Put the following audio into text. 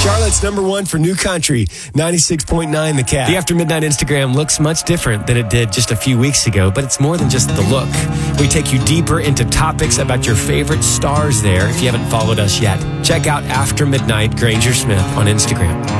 Charlotte's number one for new country, 96.9 The Cat. The After Midnight Instagram looks much different than it did just a few weeks ago, but it's more than just the look. We take you deeper into topics about your favorite stars there if you haven't followed us yet. Check out After Midnight Granger Smith on Instagram.